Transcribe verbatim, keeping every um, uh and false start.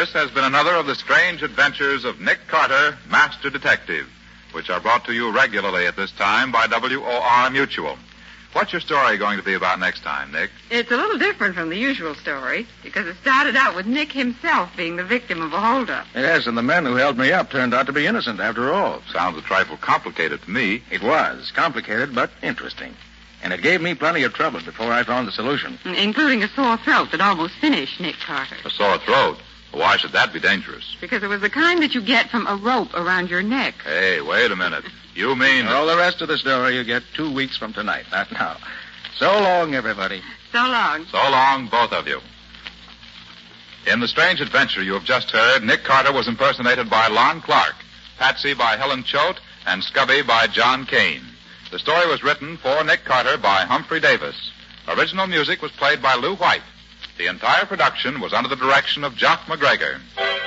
This has been another of the strange adventures of Nick Carter, Master Detective, which are brought to you regularly at this time by W O R Mutual. What's your story going to be about next time, Nick? It's a little different from the usual story, because it started out with Nick himself being the victim of a holdup. Yes, and the men who held me up turned out to be innocent after all. Sounds a trifle complicated to me. It was. Complicated, but interesting. And it gave me plenty of trouble before I found the solution. Including a sore throat that almost finished Nick Carter. A sore throat? Why should that be dangerous? Because it was the kind that you get from a rope around your neck. Hey, wait a minute. You mean... All the rest of the story you get two weeks from tonight, not now. So long, everybody. So long. So long, both of you. In the strange adventure you have just heard, Nick Carter was impersonated by Lon Clark, Patsy by Helen Choate, and Scubby by John Kane. The story was written for Nick Carter by Humphrey Davis. Original music was played by Lou White. The entire production was under the direction of Jock McGregor.